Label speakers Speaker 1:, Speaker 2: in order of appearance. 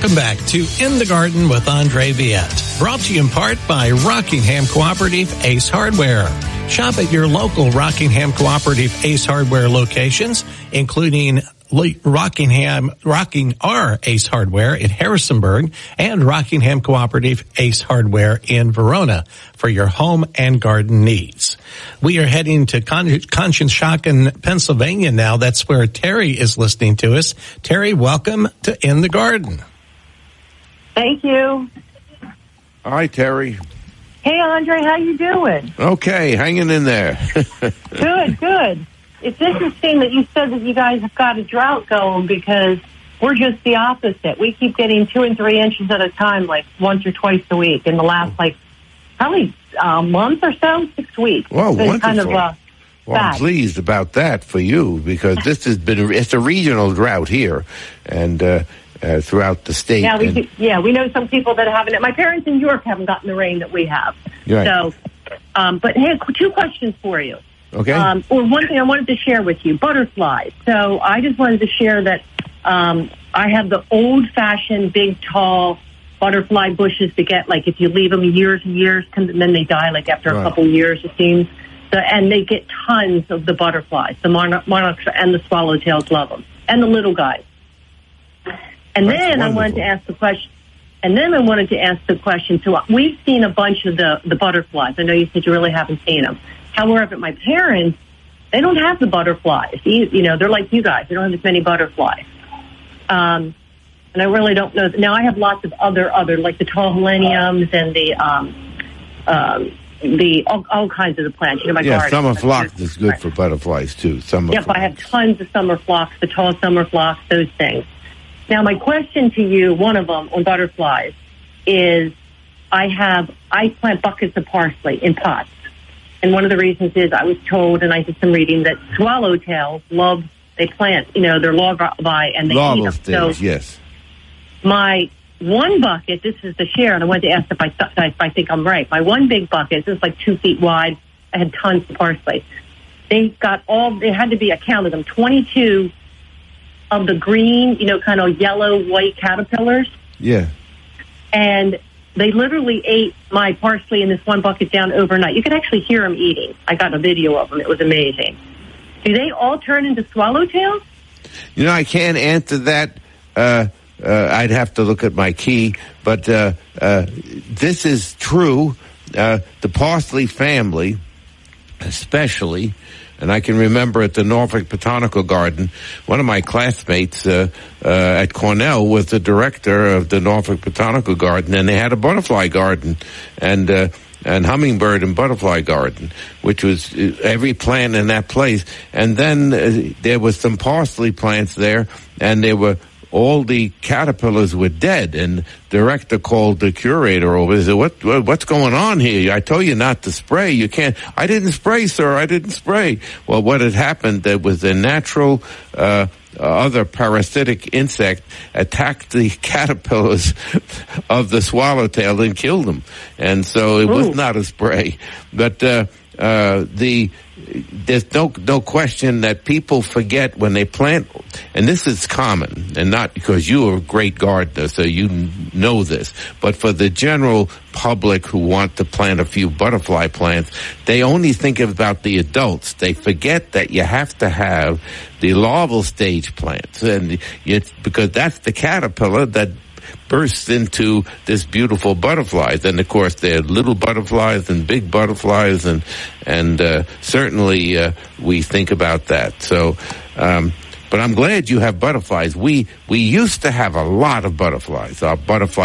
Speaker 1: Welcome back to In the Garden with Andre Viette. Brought to you in part by Rockingham Cooperative Ace Hardware. Shop at your local Rockingham Cooperative Ace Hardware locations, including Rocking R Ace Hardware in Harrisonburg and Rockingham Cooperative Ace Hardware in Verona for your home and garden needs. We are heading to Conshohocken, Pennsylvania now. That's where Terry is listening to us. Terry, welcome to In the Garden.
Speaker 2: Thank you.
Speaker 3: Hi, Terry.
Speaker 2: Hey, Andre, how you doing?
Speaker 3: Okay, hanging in there.
Speaker 2: Good. It's interesting that you said that you guys have got a drought going because we're just the opposite. We keep getting 2 and 3 inches at a time, like once or twice a week in the last, probably a month or so, 6 weeks.
Speaker 3: Well,
Speaker 2: it's
Speaker 3: wonderful.
Speaker 2: Kind of,
Speaker 3: well, I'm pleased about that for you because it's a regional drought here and throughout the state.
Speaker 2: Yeah, we know some people that haven't. My parents in York haven't gotten the rain that we have.
Speaker 3: Right.
Speaker 2: So, but hey, 2 questions for you.
Speaker 3: Okay.
Speaker 2: Or one thing I wanted to share with you, butterflies. So I just wanted to share that I have the old-fashioned, big, tall butterfly bushes to get, if you leave them years and years, and then they die, after a couple years, it seems. And they get tons of the butterflies. The monarchs and the swallowtails love them. And the little guys. And
Speaker 3: That's
Speaker 2: then
Speaker 3: wonderful.
Speaker 2: I wanted to ask the question. So we've seen a bunch of the butterflies. I know you said you really haven't seen them. However, my parents, they don't have the butterflies. They're like you guys. They don't have as many butterflies. And I really don't know. Now, I have lots of other like the tall heleniums and all kinds of the plants. My garden.
Speaker 3: Summer phlox is good for butterflies, too.
Speaker 2: Yep, I have tons of summer phlox, the tall summer phlox, those things. Now, my question to you, one of them on butterflies, is I plant buckets of parsley in pots. And one of the reasons is I was told, and I did some reading, that swallowtails they plant, their larvae, and they eat them.
Speaker 3: Stage, so yes.
Speaker 2: My one bucket, this is the share, and I wanted to ask if I think I'm right. My one big bucket, this is 2 feet wide. I had tons of parsley. They had to be, I counted them, 22 of the green, kind of yellow-white caterpillars.
Speaker 3: Yeah.
Speaker 2: And they literally ate my parsley in this one bucket down overnight. You could actually hear them eating. I got a video of them. It was amazing. Do they all turn into swallowtails?
Speaker 3: I can't answer that. I'd have to look at my key. But this is true. The parsley family, especially, and I can remember at the Norfolk Botanical Garden, one of my classmates at Cornell was the director of the Norfolk Botanical Garden, and they had a butterfly garden and hummingbird and butterfly garden, which was every plant in that place. And then there was some parsley plants there, and all the caterpillars were dead, and the director called the curator over and said, what's going on here? I told you not to spray. You can't. I didn't spray, sir. I didn't spray. Well, what had happened, there was a natural other parasitic insect attacked the caterpillars of the swallowtail and killed them. And so it was not a spray. But there's no question that people forget when they plant, and this is common, and not because you are a great gardener, so you know this, but for the general public who want to plant a few butterfly plants, they only think about the adults. They forget that you have to have the larval stage plants, and because that's the caterpillar that bursts into this beautiful butterflies. And of course there are little butterflies and big butterflies, and certainly we think about that. So but I'm glad you have butterflies. We used to have a lot of butterflies. Our butterfly